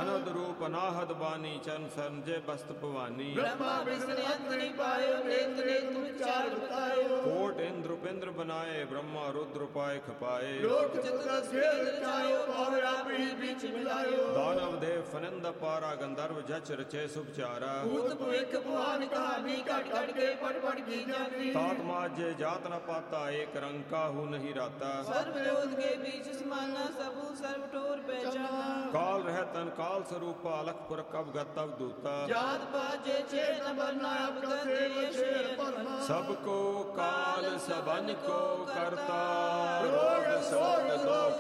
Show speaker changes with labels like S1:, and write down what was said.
S1: अनद रूप अनाहद बानी चरण शरण जय बस्त भवानी
S2: ब्रह्मा विष्णु अंत नहीं पायो नेत्र ने तुम चार बतायो
S1: कोट इंद्र उपेंद्र बनाए ब्रह्मा रुद्र पाए खपाए
S2: लोक चतुर्दश वेद रचायो पावरा बीच मिलायो
S1: दानव देव फनंद पारा गंधर्व जच रचे सुपचारा
S2: भूत भविक भगवान कहानी कट कट के पट की जानी
S1: तात माजे जात न पाता एक रंग काहू नहीं राता
S2: सर्व विरोध के बीच समाना सबू सर्व ठोर पहचाना
S1: काल रहतन काल स्वरूपा अलखपुर कब गतव दूता
S2: जात बाजे छेद न बनना अब
S1: सबको काल सबन को करता रोग शोक दोख